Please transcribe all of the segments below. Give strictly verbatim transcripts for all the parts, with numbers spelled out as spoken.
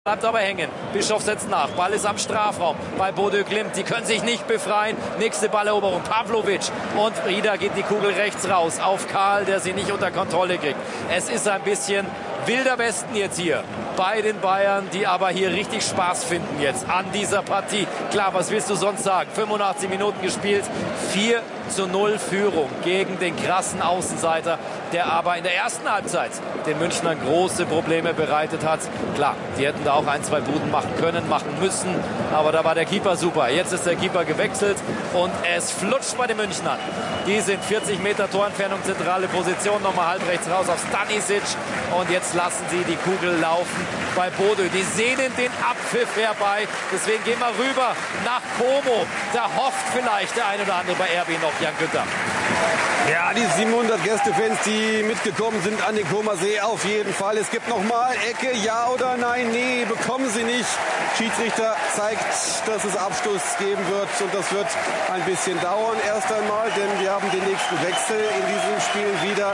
Bleibt aber hängen. Bischof setzt nach. Ball ist am Strafraum bei Bodø Glimt. Die können sich nicht befreien. Nächste Balleroberung. Pavlovic. Und wieder geht die Kugel rechts raus auf Karl, der sie nicht unter Kontrolle kriegt. Es ist ein bisschen wilder Westen jetzt hier bei den Bayern, die aber hier richtig Spaß finden jetzt an dieser Partie. Klar, was willst du sonst sagen? fünfundachtzig Minuten gespielt. vier zu null Führung gegen den krassen Außenseiter, der aber in der ersten Halbzeit den Münchnern große Probleme bereitet hat. Klar, die hätten da auch ein, zwei Buden machen können, machen müssen, aber da war der Keeper super. Jetzt ist der Keeper gewechselt und es flutscht bei den Münchnern. Die sind vierzig Meter Torentfernung, zentrale Position, nochmal halb rechts raus auf Stanisic und jetzt lassen sie die Kugel laufen bei Bodø. Die sehnen den Abpfiff herbei, deswegen gehen wir rüber nach Como. Da hofft vielleicht der eine oder andere bei R B noch, Jan Günther. Ja, die siebenhundert Gästefans, die mitgekommen sind an den Comer See, auf jeden Fall. Es gibt noch mal Ecke, ja oder nein? Nee, bekommen sie nicht. Schiedsrichter zeigt, dass es Abstoß geben wird und das wird ein bisschen dauern erst einmal, denn wir haben den nächsten Wechsel in diesem Spiel wieder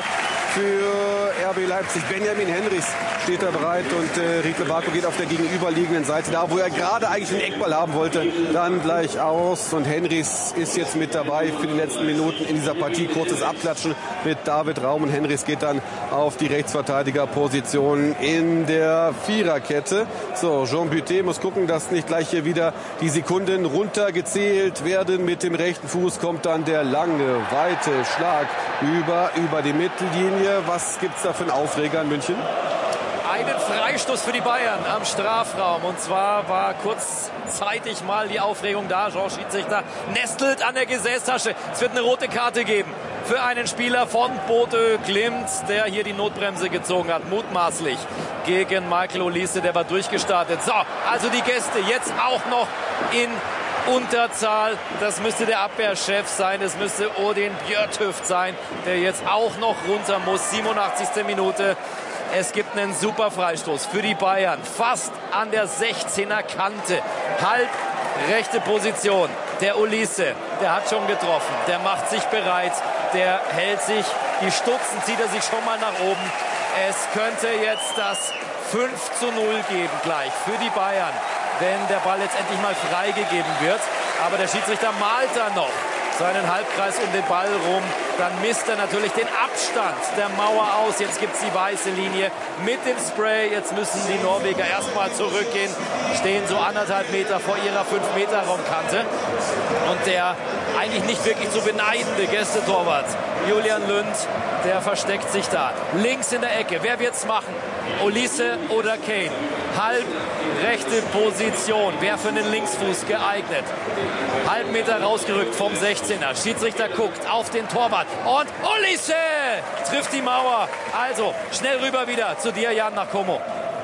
für R B Leipzig. Benjamin Henrichs steht da bereit und äh, Riedle Barco geht auf der gegenüberliegenden Seite, da wo er gerade eigentlich den Eckball haben wollte, dann gleich aus und Henrichs ist jetzt mit dabei für die letzten Minuten in dieser Partie. Kurzes Abklatschen mit David Raum und Henrichs geht dann auf die Rechtsverteidigerposition in der Viererkette. So, Jean Buté muss gucken, dass nicht gleich hier wieder die Sekunden runtergezählt werden. Mit dem rechten Fuß kommt dann der lange, weite Schlag über, über die Mittellinie. Was gibt's da für einen Aufreger in München? Einen Freistoß für die Bayern am Strafraum. Und zwar war kurzzeitig mal die Aufregung da. Jean Schiedsrichter nestelt an der Gesäßtasche. Es wird eine rote Karte geben für einen Spieler von Bodø Glimt, der hier die Notbremse gezogen hat, mutmaßlich gegen Michael Olise. Der war durchgestartet. So, also die Gäste jetzt auch noch in Unterzahl. Das müsste der Abwehrchef sein. Es müsste Odin Bjørtuft sein, der jetzt auch noch runter muss. siebenundachtzigste Minute. Es gibt einen super Freistoß für die Bayern. Fast an der sechzehner Kante. Halb rechte Position. Der Olise, der hat schon getroffen. Der macht sich bereit. Der hält sich. Die Stutzen zieht er sich schon mal nach oben. Es könnte jetzt das fünf zu null geben gleich für die Bayern, wenn der Ball jetzt endlich mal freigegeben wird. Aber der Schiedsrichter malt da noch seinen Halbkreis um den Ball rum. Dann misst er natürlich den Abstand der Mauer aus. Jetzt gibt es die weiße Linie mit dem Spray. Jetzt müssen die Norweger erstmal zurückgehen. Stehen so anderthalb Meter vor ihrer fünf Meter Raumkante. Und der eigentlich nicht wirklich zu beneidende Gästetorwart Julian Lund, der versteckt sich da. Links in der Ecke. Wer wird's machen? Olise oder Kane? Halb rechte Position. Wer für den Linksfuß geeignet? Halb Meter rausgerückt vom sechzehner. Schiedsrichter guckt auf den Torwart. Und Olise trifft die Mauer. Also schnell rüber wieder zu dir, Jan, nach Como.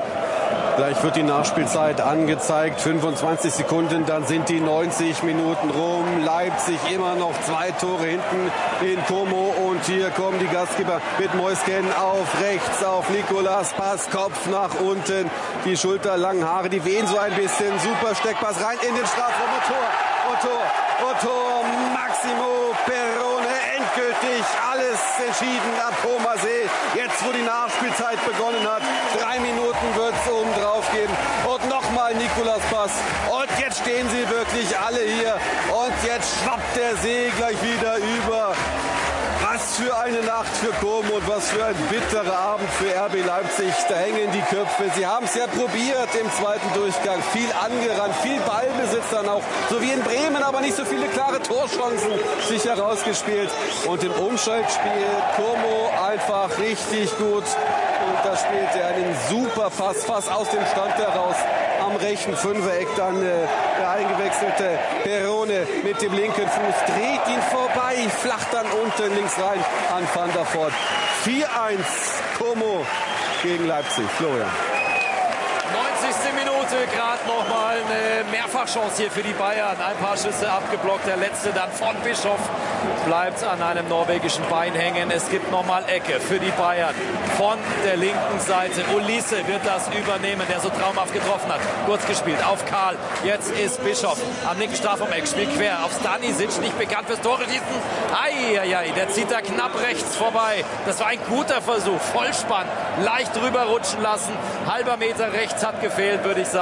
Gleich wird die Nachspielzeit angezeigt. fünfundzwanzig Sekunden, dann sind die neunzig Minuten rum. Leipzig immer noch zwei Tore hinten in Como. Und hier kommen die Gastgeber mit Moisken auf rechts auf Nicolas. Pass, Kopf nach unten. Die schulterlangen Haare, die wehen so ein bisschen. Super Steckpass rein in den Strafraum. Und Tor, und Tor, und Tor. Maximo Perrone, endgültig alles entschieden am Comer See. Jetzt, wo die Nachspielzeit begonnen hat. Drei Minuten wird es oben drauf geben. Und nochmal Nicolas Pass. Und jetzt stehen sie wirklich alle hier. Und jetzt schwappt der See gleich wieder über. Was für eine Nacht für Como und was für ein bitterer Abend für R B Leipzig. Da hängen die Köpfe. Sie haben es ja probiert im zweiten Durchgang. Viel angerannt, viel Ballbesitz dann auch. So wie in Bremen, aber nicht so viele klare Torchancen sich herausgespielt. Und im Umschaltspiel Como einfach richtig gut. Und da spielt er einen super Pass, fast aus dem Stand heraus. Am rechten Fünfereck dann äh, der eingewechselte Perrone mit dem linken Fuß. Dreht ihn vorbei, flacht dann unten links rein an Van der Voort. vier eins Como gegen Leipzig. Florian. neunzigste Minute. hatte gerade noch mal eine Mehrfachchance hier für die Bayern. Ein paar Schüsse abgeblockt, der letzte dann von Bischof bleibt an einem norwegischen Bein hängen. Es gibt noch mal Ecke für die Bayern von der linken Seite. Olise wird das übernehmen, der so traumhaft getroffen hat. Kurz gespielt auf Karl. Jetzt ist Bischof am linken Strafraum-Eck, spielt quer auf Stanisic, nicht bekannt fürs Tore schießen. Eieiei, der zieht da knapp rechts vorbei. Das war ein guter Versuch, Vollspann, leicht drüber rutschen lassen. Halber Meter rechts hat gefehlt, würde ich sagen.